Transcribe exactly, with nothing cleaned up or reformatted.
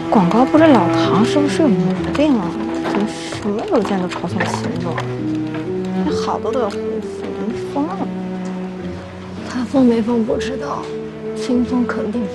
广告部这老唐是不是有毛病啊？怎么什么邮件都抄送秦总，连好多都要回复，你疯了？ 他疯没疯不知道，秦总肯定